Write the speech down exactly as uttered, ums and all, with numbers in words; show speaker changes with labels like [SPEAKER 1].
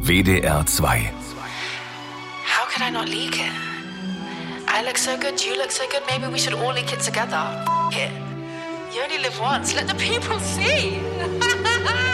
[SPEAKER 1] W D R zwei.
[SPEAKER 2] How could I not leak it? I look so good, you look so good, maybe we should all leak it together. F it. You only live once, let the people see.